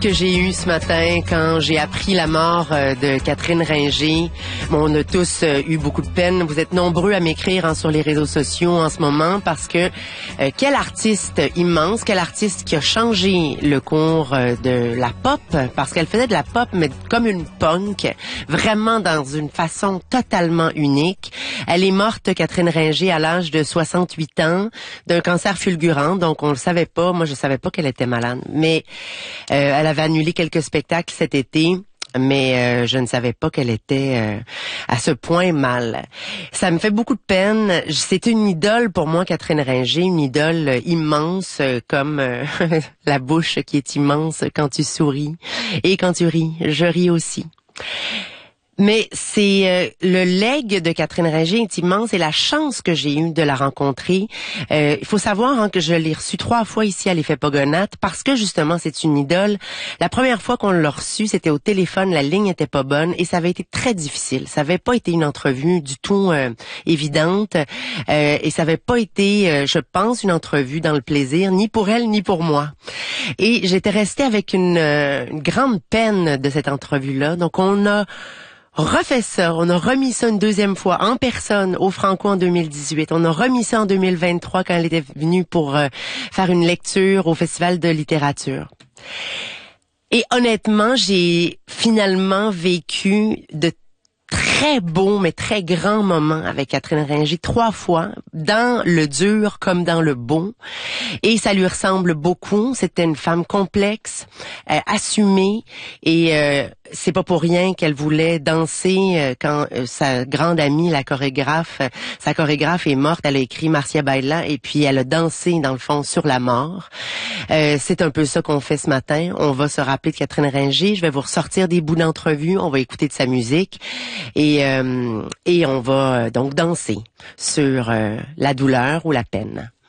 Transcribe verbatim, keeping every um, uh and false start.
que j'ai eu ce matin quand j'ai appris la mort euh, de Catherine Ringer. Bon, on a tous euh, eu beaucoup de peine. Vous êtes nombreux à m'écrire hein, sur les réseaux sociaux en ce moment parce que euh, quel artiste immense, quel artiste qui a changé le cours euh, de la pop, parce qu'elle faisait de la pop mais comme une punk, vraiment dans une façon totalement unique. Elle est morte, Catherine Ringer, à l'âge de soixante-huit ans, d'un cancer fulgurant, donc on le savait pas. Moi, je savais pas qu'elle était malade, mais euh, elle avait annulé quelques spectacles cet été, mais euh, je ne savais pas qu'elle était euh, à ce point mal. Ça me fait beaucoup de peine. C'est une idole pour moi, Catherine Ringer, une idole immense, euh, comme euh, la bouche qui est immense quand tu souris. Et quand tu ris, je ris aussi. Mais c'est euh, le legs de Catherine Ringer est immense et la chance que j'ai eue de la rencontrer. Euh, il faut savoir hein, que je l'ai reçue trois fois ici à l'Effet Pogonate parce que justement c'est une idole. La première fois qu'on l'a reçue, c'était au téléphone, la ligne était pas bonne et ça avait été très difficile. Ça avait pas été une entrevue du tout euh, évidente euh, et ça avait pas été, euh, je pense, une entrevue dans le plaisir ni pour elle ni pour moi. Et j'étais restée avec une, euh, une grande peine de cette entrevue-là. Donc on a refait ça, on a remis ça une deuxième fois en personne au Franco en deux mille dix-huit. On a remis ça en deux mille vingt-trois quand elle était venue pour euh, faire une lecture au Festival de littérature. Et honnêtement, j'ai finalement vécu de très beaux mais très grands moments avec Catherine Ringer trois fois, dans le dur comme dans le beau. Et ça lui ressemble beaucoup. C'était une femme complexe, euh, assumée et euh, c'est pas pour rien qu'elle voulait danser euh, quand euh, sa grande amie, la chorégraphe, euh, sa chorégraphe est morte. Elle a écrit Marcia Baila et puis elle a dansé dans le fond sur la mort. Euh, c'est un peu ça qu'on fait ce matin. On va se rappeler de Catherine Ringer. Je vais vous ressortir des bouts d'entrevue. On va écouter de sa musique et euh, et on va donc danser sur euh, la douleur ou la peine.